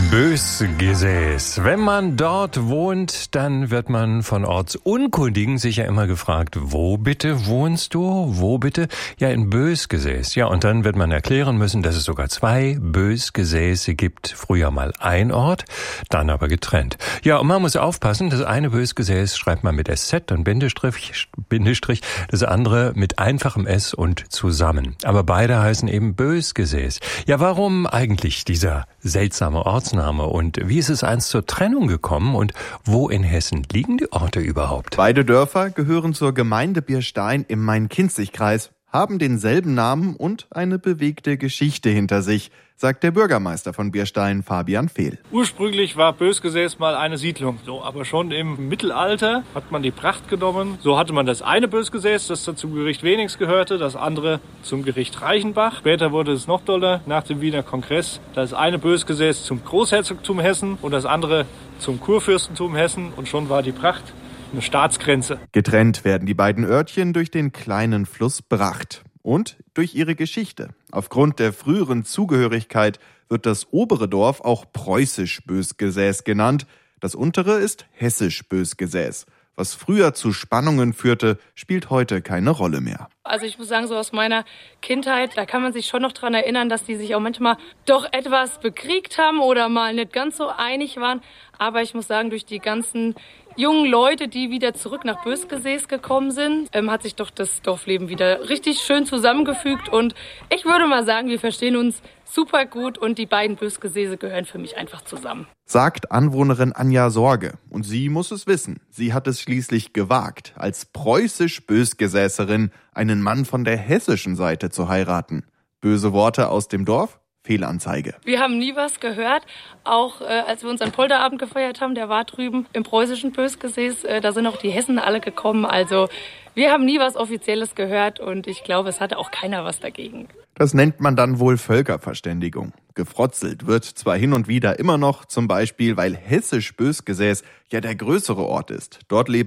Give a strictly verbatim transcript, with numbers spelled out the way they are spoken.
Bösgesäß. Wenn man dort wohnt, dann wird man von Ortsunkundigen sicher immer gefragt, wo bitte wohnst du? Wo bitte? Ja, in Bösgesäß. Ja, und dann wird man erklären müssen, dass es sogar zwei Bösgesäße gibt. Früher mal ein Ort, dann aber getrennt. Ja, und man muss aufpassen, das eine Bösgesäß schreibt man mit S Z und Bindestrich, Bindestrich, das andere mit einfachem S und zusammen. Aber beide heißen eben Bösgesäß. Ja, warum eigentlich dieser seltsame Ortsname und wie ist es einst zur Trennung gekommen und wo in Hessen liegen die Orte überhaupt? Beide Dörfer gehören zur Gemeinde Bierstein im Main-Kinzig-Kreis, haben denselben Namen und eine bewegte Geschichte hinter sich, sagt der Bürgermeister von Bierstein, Fabian Fehl. Ursprünglich war Bösgesäß mal eine Siedlung, so, aber schon im Mittelalter hat man die Pracht genommen. So hatte man das eine Bösgesäß, das zum Gericht Wenings gehörte, das andere zum Gericht Reichenbach. Später wurde es noch doller nach dem Wiener Kongress. Das eine Bösgesäß zum Großherzogtum Hessen und das andere zum Kurfürstentum Hessen und schon war die Pracht eine Staatsgrenze. Getrennt werden die beiden Örtchen durch den kleinen Fluss Bracht und durch ihre Geschichte. Aufgrund der früheren Zugehörigkeit wird das obere Dorf auch preußisch Bösgesäß genannt. Das untere ist hessisch Bösgesäß. Was früher zu Spannungen führte, spielt heute keine Rolle mehr. Also ich muss sagen, so aus meiner Kindheit, da kann man sich schon noch dran erinnern, dass die sich auch manchmal doch etwas bekriegt haben oder mal nicht ganz so einig waren. Aber ich muss sagen, durch die ganzen jungen Leute, die wieder zurück nach Bösgesäß gekommen sind, ähm, hat sich doch das Dorfleben wieder richtig schön zusammengefügt. Und ich würde mal sagen, wir verstehen uns super gut und die beiden Bösgesäße gehören für mich einfach zusammen. Sagt Anwohnerin Anja Sorge. Und sie muss es wissen. Sie hat es schließlich gewagt, als preußisch Bösgesäßerin einen Mann von der hessischen Seite zu heiraten. Böse Worte aus dem Dorf? Fehlanzeige. Wir haben nie was gehört, auch äh, als wir unseren Polterabend gefeiert haben, der war drüben im preußischen Bösgesäß, äh, da sind auch die Hessen alle gekommen, also wir haben nie was Offizielles gehört und ich glaube, es hatte auch keiner was dagegen. Das nennt man dann wohl Völkerverständigung. Gefrotzelt wird zwar hin und wieder immer noch, zum Beispiel, weil hessisch Bösgesäß ja der größere Ort ist. Dort leben